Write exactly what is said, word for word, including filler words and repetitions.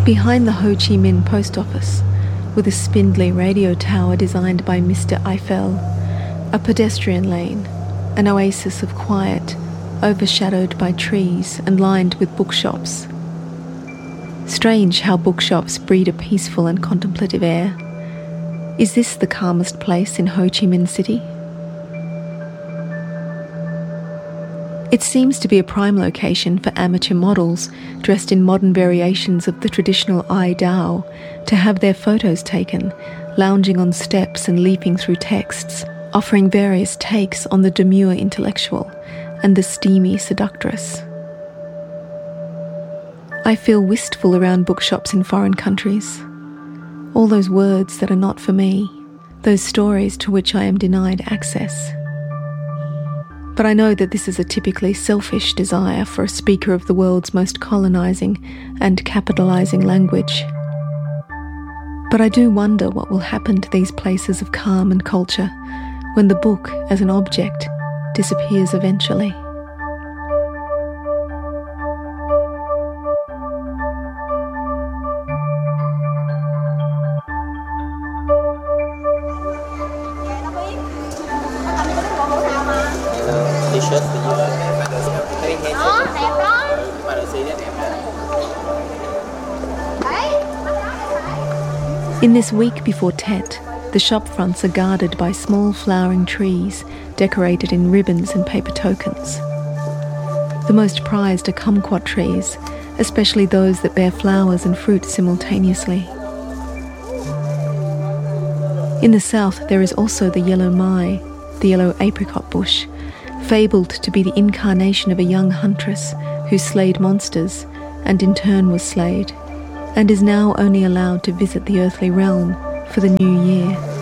Behind the Ho Chi Minh post office, with a spindly radio tower designed by Mister Eiffel, a pedestrian lane, an oasis of quiet, overshadowed by trees and lined with bookshops. Strange how bookshops breed a peaceful and contemplative air. Is this the calmest place in Ho Chi Minh City? It seems to be a prime location for amateur models dressed in modern variations of the traditional Ai Dao to have their photos taken, lounging on steps and leaping through texts, offering various takes on the demure intellectual and the steamy seductress. I feel wistful around bookshops in foreign countries. All those words that are not for me, those stories to which I am denied access. But I know that this is a typically selfish desire for a speaker of the world's most colonising and capitalising language. But I do wonder what will happen to these places of calm and culture when the book, as an object, disappears eventually. In this week before Tet, the shop fronts are guarded by small flowering trees decorated in ribbons and paper tokens. The most prized are kumquat trees, especially those that bear flowers and fruit simultaneously. In the south there is also the yellow mai, the yellow apricot bush, fabled to be the incarnation of a young huntress who slayed monsters and in turn was slayed, and is now only allowed to visit the earthly realm for the new year.